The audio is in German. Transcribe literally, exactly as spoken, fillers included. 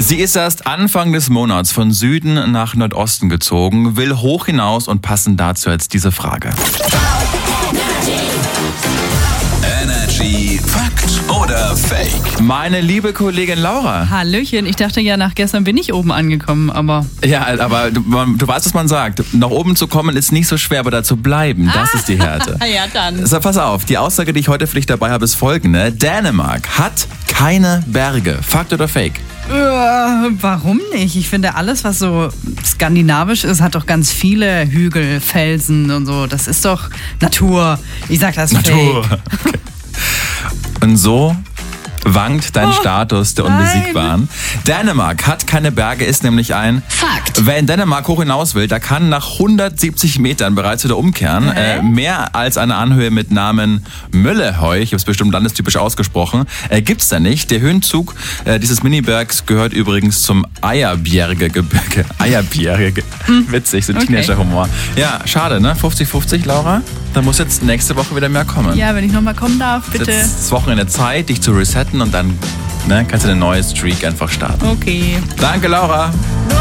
Sie ist erst Anfang des Monats von Süden nach Nordosten gezogen, will hoch hinaus und passend dazu jetzt diese Frage. Energy Fakt oder Fake? Meine liebe Kollegin Laura. Hallöchen, ich dachte ja, nach gestern bin ich oben angekommen, aber... Ja, aber du, man, du weißt, was man sagt. Nach oben zu kommen ist nicht so schwer, aber da zu bleiben, das ist die Härte. Ja, dann. So, pass auf, die Aussage, die ich heute für dich dabei habe, ist folgende. Dänemark hat keine Berge. Fakt oder Fake? Äh, warum nicht? Ich finde, alles, was so skandinavisch ist, hat doch ganz viele Hügel, Felsen und so. Das ist doch Natur. Ich sag das Natur. Fake. Okay. Und so wankt dein Oh, Status der nein. Unbesiegbaren. Dänemark hat keine Berge, ist nämlich ein Fakt. Wer in Dänemark hoch hinaus will, der kann nach hundertsiebzig Metern bereits wieder umkehren. Äh, mehr als eine Anhöhe mit Namen Möllehøj, ich habe es bestimmt landestypisch ausgesprochen, äh, gibt's da nicht. Der Höhenzug äh, dieses Minibergs gehört übrigens zum Eierbjerge-Gebirge. Eierbjerge. Witzig, so Okay. Teenager-Humor. Ja, schade, ne? fünfzig fünfzig, Laura. Da muss jetzt nächste Woche wieder mehr kommen. Ja, wenn ich nochmal kommen darf, bitte. Jetzt das Wochenende Zeit, dich zu resetten und dann ne, kannst du eine neue Streak einfach starten. Okay. Danke, Laura.